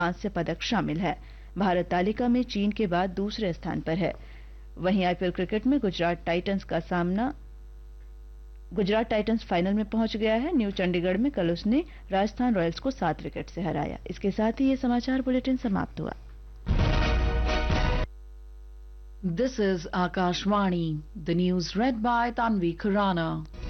कांस्य पदक शामिल है। भारत तालिका में चीन के बाद दूसरे स्थान पर है। वहीं आईपीएल क्रिकेट में गुजरात टाइटंस फाइनल में पहुंच गया है। न्यू चंडीगढ़ में कल उसने राजस्थान रॉयल्स को 7 विकेट से हराया। इसके साथ ही ये समाचार बुलेटिन समाप्त हुआ। This is Akashvani. The news read by Tanvi Khurana.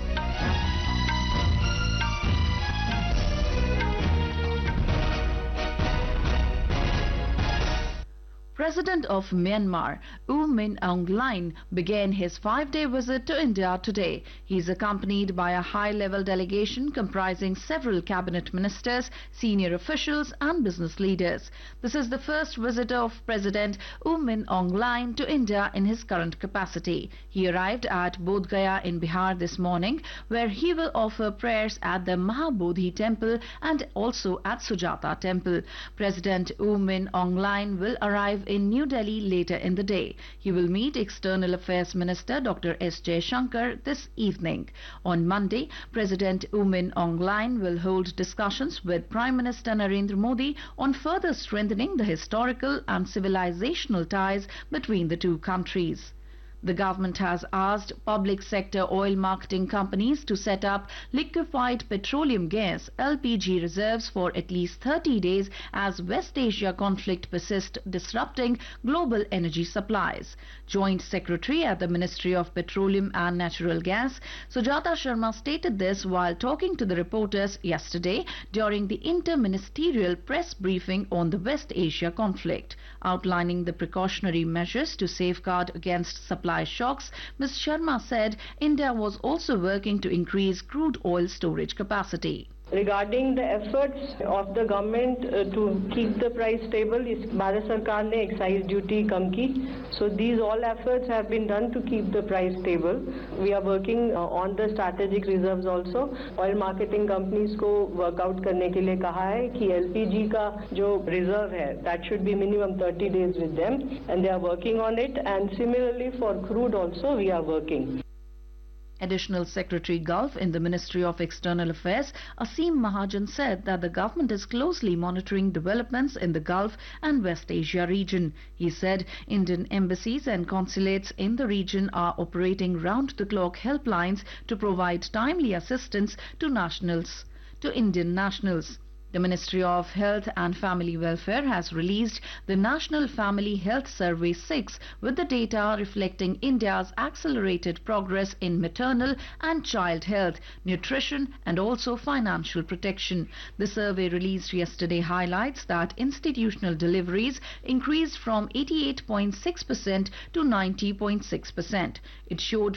President of Myanmar, U Min Aung Hlaing, began his 5-day visit to India today. He is accompanied by a high-level delegation comprising several cabinet ministers, senior officials and business leaders. This is the first visit of President U Min Aung Hlaing to India in his current capacity. He arrived at Bodh Gaya in Bihar this morning, where he will offer prayers at the Mahabodhi Temple and also at Sujata Temple. President U Min Aung Hlaing will arrive in New Delhi later in the day. He will meet External Affairs Minister Dr. S. Jaishankar this evening. On Monday, President U Min Aung Hlaing will hold discussions with Prime Minister Narendra Modi on further strengthening the historical and civilizational ties between the two countries. The government has asked public sector oil marketing companies to set up liquefied petroleum gas (LPG) reserves for at least 30 days as West Asia conflict persists, disrupting global energy supplies. Joint Secretary at the Ministry of Petroleum and Natural Gas, Sujata Sharma, stated this while talking to the reporters yesterday during the inter-ministerial press briefing on the West Asia conflict. Outlining the precautionary measures to safeguard against supply shocks, Ms. Sharma said India was also working to increase crude oil storage capacity. Regarding the efforts of the government to keep the price stable, Bharat Sarkar ने excise duty कम की. So these all efforts have been done to keep the price stable. We are working on the strategic reserves also. Oil marketing companies को workout करने के लिए कहा है कि LPG का जो reserve है, that should be minimum 30 days with them, and they are working on it. And similarly for crude also we are working. Additional Secretary Gulf in the Ministry of External Affairs, Aseem Mahajan, said that the government is closely monitoring developments in the Gulf and West Asia region. He said Indian embassies and consulates in the region are operating round-the-clock helplines to provide timely assistance to Indian nationals. The Ministry of Health and Family Welfare has released the National Family Health Survey 6 with the data reflecting India's accelerated progress in maternal and child health, nutrition and also financial protection. The survey released yesterday highlights that institutional deliveries increased from 88.6% to 90.6%. It showed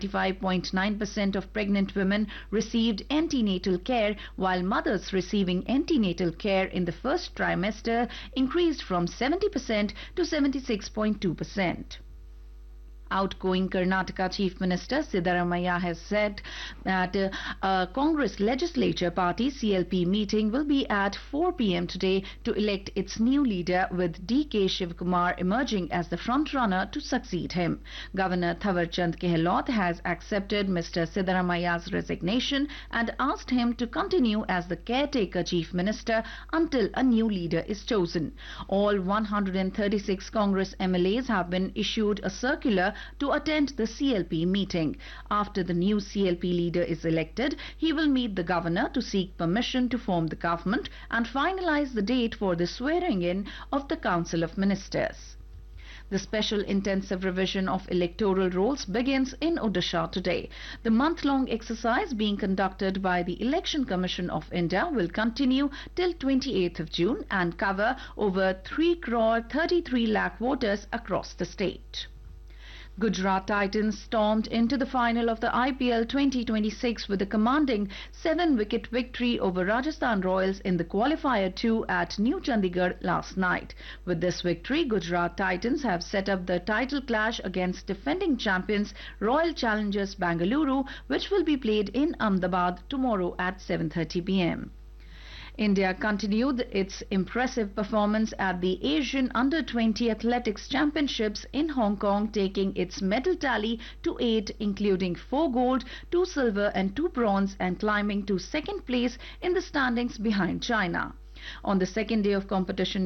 95.9% of pregnant women received antenatal care, while mothers receiving antenatal care in the first trimester increased from 70% to 76.2%. Outgoing Karnataka Chief Minister Siddaramaiah has said that a Congress Legislature Party CLP meeting will be at 4 p.m. today to elect its new leader, with D.K. Shivkumar emerging as the front-runner to succeed him. Governor Thawarchand Gehlot has accepted Mr. Siddaramaiah's resignation and asked him to continue as the caretaker Chief Minister until a new leader is chosen. All 136 Congress MLAs have been issued a circular to attend the CLP meeting. After the new CLP leader is elected, he will meet the governor to seek permission to form the government and finalize the date for the swearing-in of the Council of Ministers. The special intensive revision of electoral rolls begins in Odisha today. The month-long exercise being conducted by the Election Commission of India will continue till 28th of June and cover over 3.33 lakh voters across the state. Gujarat Titans stormed into the final of the IPL 2026 with a commanding 7-wicket victory over Rajasthan Royals in the Qualifier 2 at New Chandigarh last night. With this victory, Gujarat Titans have set up the title clash against defending champions Royal Challengers Bengaluru, which will be played in Ahmedabad tomorrow at 7:30 p.m. India continued its impressive performance at the Asian Under-20 Athletics Championships in Hong Kong, taking its medal tally to 8, including 4 gold, 2 silver and 2 bronze, and climbing to second place in the standings behind China. On the second day of competition